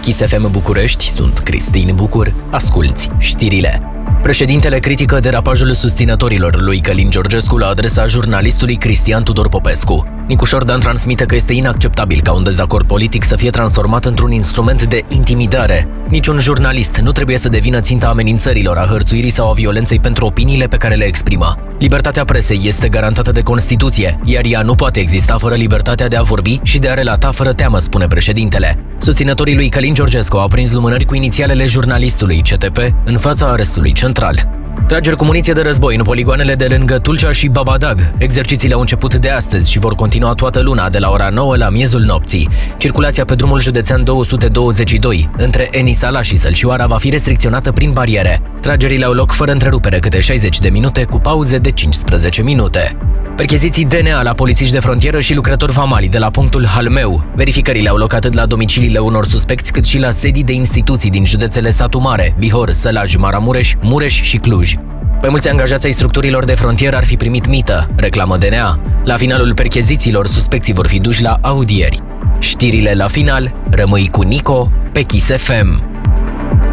Kiss FM București, sunt Cristin Bucur, asculți știrile. Președintele critică derapajul susținătorilor lui Călin Georgescu la adresa jurnalistului Cristian Tudor Popescu. Nicu Șordan transmite că este inacceptabil ca un dezacord politic să fie transformat într-un instrument de intimidare. Niciun jurnalist nu trebuie să devină ținta amenințărilor, a hărțuirii sau a violenței pentru opiniile pe care le exprimă. Libertatea presei este garantată de Constituție, iar ea nu poate exista fără libertatea de a vorbi și de a relata fără teamă, spune președintele. Susținătorii lui Călin Georgescu au prins lumânări cu inițialele jurnalistului CTP în fața arestului central. Trageri cu muniție de război în poligoanele de lângă Tulcea și Babadag. Exercițiile au început de astăzi și vor continua toată luna, de la ora 9 la miezul nopții. Circulația pe drumul județean 222, între Enisala și Sălcioara, va fi restricționată prin bariere. Tragerile au loc fără întrerupere, câte 60 de minute, cu pauze de 15 minute. Percheziții DNA la polițiști de frontieră și lucrători vamali de la punctul Halmeu. Verificările au loc atât la domiciliile unor suspecți, cât și la sedii de instituții din județele Satu Mare, Bihor, Sălaj, Maramureș, Mureș și Cluj. Mai mulți angajați ai structurilor de frontieră ar fi primit mită, reclamă DNA. La finalul perchezițiilor, suspecții vor fi duși la audieri. Știrile la final, rămâi cu Nico pe Kiss FM.